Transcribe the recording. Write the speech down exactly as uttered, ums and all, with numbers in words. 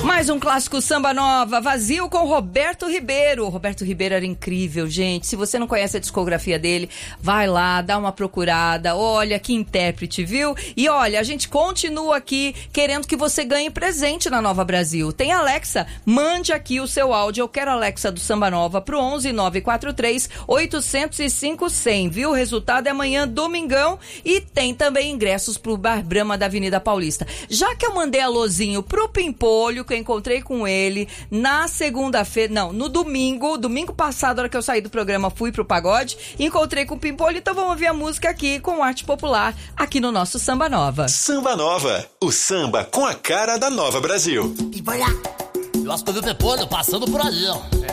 Mais um clássico Samba Nova, Vazio com Roberto Ribeiro. Roberto Ribeiro era incrível, gente. Se você não conhece a discografia dele, vai lá, dá uma procurada. Olha, que intérprete, viu? E olha, a gente continua aqui querendo que você ganhe presente na Nova Brasil. Tem Alexa, mande aqui o seu áudio. Eu quero Alexa do Samba Nova pro onze nove quatro três oito zero cinco cem, viu? O resultado é amanhã, domingão. E tem também ingressos pro Bar Brahma da Avenida Paulista. Já que eu mandei alôzinho pro Pimpolho, que eu encontrei com ele na segunda-feira, não, no domingo, domingo passado, na hora que eu saí do programa, fui pro pagode, encontrei com o Pimpolho, então vamos ouvir a música aqui com arte popular, aqui no nosso Samba Nova. Samba Nova, o samba com a cara da Nova Brasil. E vai lá. Eu acho que eu vi o Pimpolho passando por aí, ó.